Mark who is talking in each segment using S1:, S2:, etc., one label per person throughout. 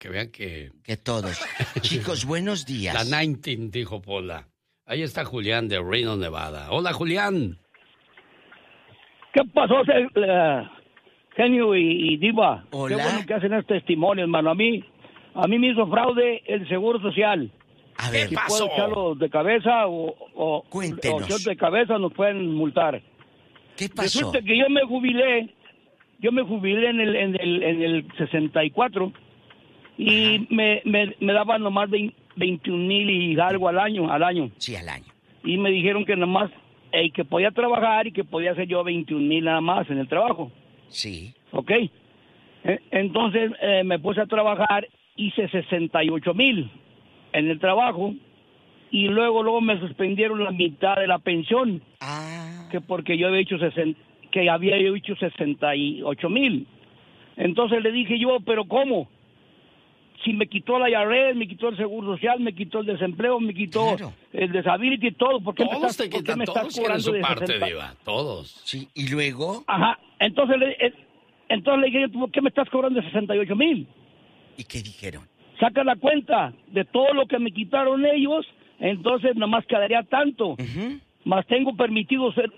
S1: que vean que...
S2: Que todos. Chicos, buenos días.
S1: La 19, dijo Pola. Ahí está Julián de Reno, Nevada. Hola, Julián.
S3: ¿Qué pasó, Genio y Diva?
S2: Hola.
S3: Qué bueno que hacen este testimonio, hermano. A mí me hizo fraude el Seguro Social.
S2: A ver,
S3: Si puedo echarlo de cabeza o
S2: cuéntenos.
S3: de cabeza nos pueden multar.
S2: ¿Qué pasó?
S3: Resulta que yo me jubilé en el 64 y me daban nomás 21,000 y algo al año.
S2: Sí, al año.
S3: Y me dijeron que nomás que podía trabajar y que podía hacer yo 21,000 nada más en el trabajo.
S2: Sí.
S3: ¿Ok? Entonces me puse a trabajar, hice 68,000 en el trabajo y luego me suspendieron la mitad de la pensión. Que porque yo había hecho 68,000. Entonces le dije yo, pero ¿cómo? Si me quitó la IRS, me quitó el Seguro Social, me quitó el desempleo, me quitó el disability y todo. ¿Por qué
S1: todos te quitan, todos quieren su parte, Diva, todos.
S2: Sí, ¿y luego?
S3: Ajá, entonces le dije, ¿por qué me estás cobrando 68,000?
S2: ¿Y qué dijeron?
S3: Saca la cuenta de todo lo que me quitaron ellos, entonces nomás quedaría tanto. Más tengo permitido hacer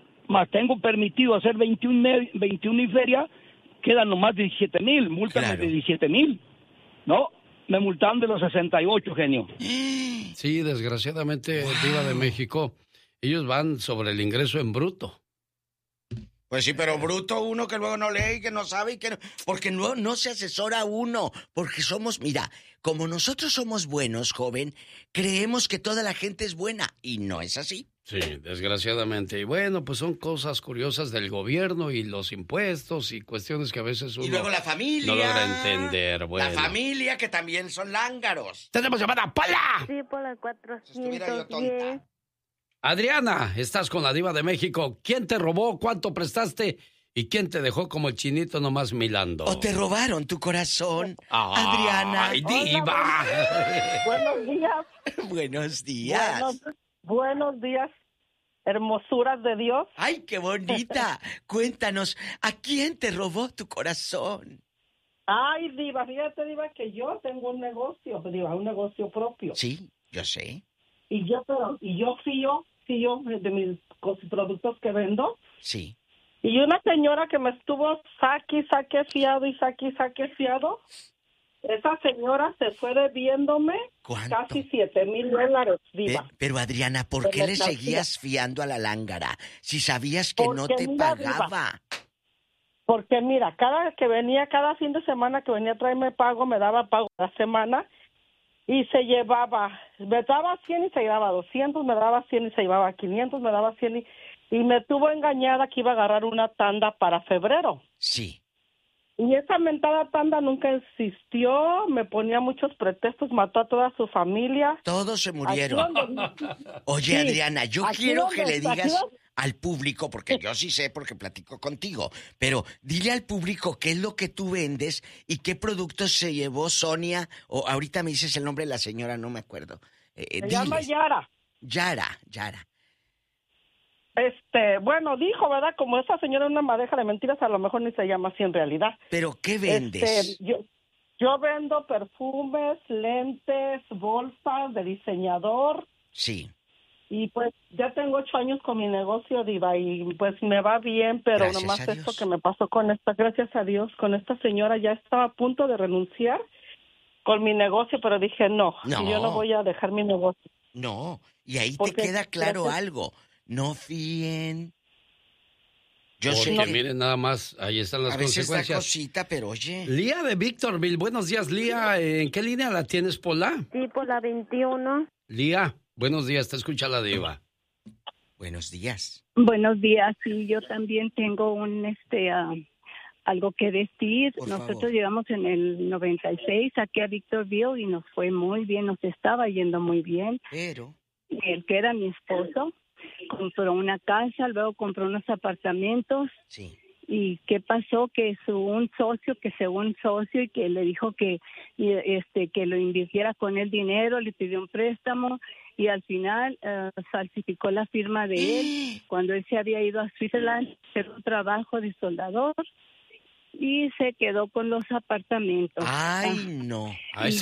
S3: 21 y feria, quedan nomás 17,000, múltame de 17,000. No, me multaron de los 68, genio.
S1: Sí, desgraciadamente, Diva de México, ellos van sobre el ingreso en bruto.
S2: Pues sí, pero bruto uno que luego no lee y que no sabe y que no... Porque no se asesora uno, porque mira, como nosotros somos buenos, joven, creemos que toda la gente es buena, y no es así.
S1: Sí, desgraciadamente. Y bueno, pues son cosas curiosas del gobierno y los impuestos y cuestiones que a veces uno...
S2: Y luego la familia.
S1: No logra entender, bueno.
S2: La familia, que también son lángaros.
S1: ¡Tenemos llamada, Pola!
S4: Sí, Pola 410.
S2: Estuviera yo tonta.
S1: Adriana, estás con la Diva de México. ¿Quién te robó? ¿Cuánto prestaste? ¿Y quién te dejó como el chinito nomás milando?
S2: ¿O te robaron tu corazón, Adriana?
S1: ¡Ay, Diva!
S5: Buenos días.
S2: Buenos días.
S5: Buenos días, hermosuras de Dios.
S2: ¡Ay, qué bonita! Cuéntanos, ¿a quién te robó tu corazón?
S5: Ay, Diva, fíjate, Diva, que yo tengo un negocio, Diva, un negocio propio.
S2: Sí, yo sé.
S5: Y yo fío de mis productos que vendo.
S2: Sí.
S5: Y una señora que me estuvo saque fiado. Esa señora se fue debiéndome casi $7,000, Diva.
S2: Pero Adriana, ¿por qué le seguías fiando a la lángara si sabías que no te pagaba?
S5: Diva, porque mira, cada fin de semana que venía a traerme pago, me daba pago la semana y me daba 100 y se llevaba 200, me daba 100 y se llevaba 500, me daba 100 y me tuvo engañada que iba a agarrar una tanda para febrero.
S2: Sí.
S5: Y esa mentada tanda nunca existió, me ponía muchos pretextos, mató a toda su familia.
S2: Todos se murieron. Oye, sí, Adriana, yo quiero que le digas al público, porque yo sí sé porque platico contigo, pero dile al público qué es lo que tú vendes y qué productos se llevó Sonia, o ahorita me dices el nombre de la señora, no me acuerdo.
S5: Se llama Yara.
S2: Yara.
S5: Bueno, dijo, ¿verdad? Como esa señora es una madeja de mentiras, a lo mejor ni se llama así en realidad.
S2: ¿Pero qué vendes?
S5: Yo vendo perfumes, lentes, bolsas de diseñador.
S2: Sí.
S5: Y pues ya tengo 8 años con mi negocio, Diva, y pues me va bien, pero gracias nomás esto que me pasó gracias a Dios, con esta señora ya estaba a punto de renunciar con mi negocio, pero dije no, yo no voy a dejar mi negocio.
S2: No, y ahí te queda claro algo. No fíen.
S1: Yo sé que miren nada más, ahí están las consecuencias.
S2: A veces da cosita, pero oye.
S1: Lía de Victorville, buenos días, Lía. ¿En qué línea la tienes, Pola?
S4: Sí, por la 21.
S1: Lía, buenos días, te escucha la Diva.
S2: Buenos días.
S6: Buenos días, sí, yo también tengo algo que decir.
S2: Por
S6: Nosotros
S2: favor.
S6: llegamos en el 96 aquí a Victorville y nos fue muy bien, nos estaba yendo muy bien.
S2: Pero
S6: el que era mi esposo compró una casa, luego compró unos apartamentos.
S2: Sí.
S6: ¿Y qué pasó? Que un socio y que le dijo que lo invirtiera con el dinero, le pidió un préstamo y al final falsificó la firma de él cuando él se había ido a Switzerland a hacer un trabajo de soldador y se quedó con los apartamentos.
S2: Ay, no.
S1: Ay,